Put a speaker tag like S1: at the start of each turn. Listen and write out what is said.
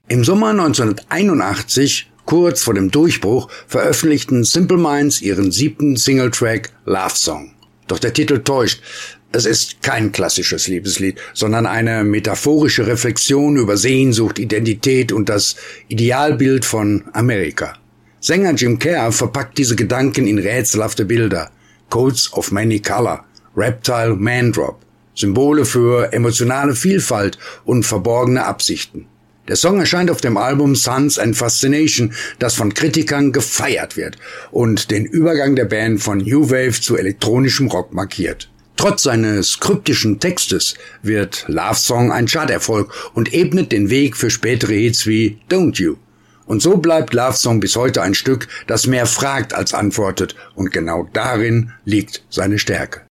S1: Im Sommer 1981, kurz vor dem Durchbruch, veröffentlichten Simple Minds ihren 7. Singletrack Love Song. Doch der Titel täuscht. Es ist kein klassisches Liebeslied, sondern eine metaphorische Reflexion über Sehnsucht, Identität und das Idealbild von Amerika. Sänger Jim Kerr verpackt diese Gedanken in rätselhafte Bilder. Coats of Many Color, Reptile Man Drop, Symbole für emotionale Vielfalt und verborgene Absichten. Der Song erscheint auf dem Album Sons and Fascination, das von Kritikern gefeiert wird und den Übergang der Band von New Wave zu elektronischem Rock markiert. Trotz seines kryptischen Textes wird Love Song ein Charterfolg und ebnet den Weg für spätere Hits wie Don't You. Und so bleibt Love Song bis heute ein Stück, das mehr fragt als antwortet, und genau darin liegt seine Stärke.